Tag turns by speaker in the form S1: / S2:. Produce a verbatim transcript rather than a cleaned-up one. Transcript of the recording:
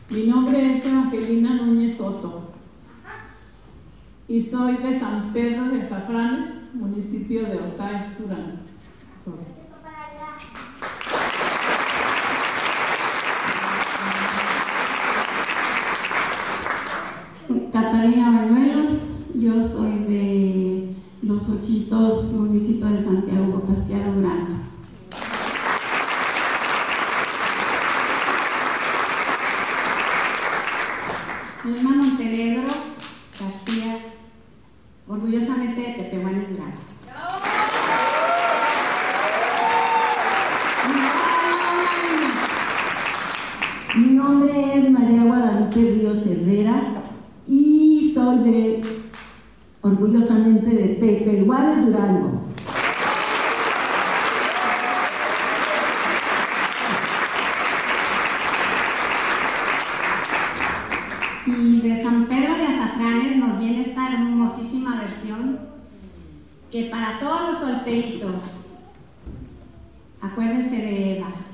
S1: Mi nombre es Evangelina Núñez Soto y soy de San Pedro de Azafranes, municipio de Otaes, Durango.
S2: Catalina Bañuelos, yo soy de Los Ojitos, municipio de Santiago Pasquiaro, Durango. Elma Montenegro García, orgullosamente de Tepehuanes, Durango.
S3: Mi nombre es María Guadalupe Ríos Herrera y soy de, orgullosamente, de Tepehuanes, Durango.
S2: Y de San Pedro de Azafranes nos viene esta hermosísima versión que para todos los solteritos, acuérdense de Eva.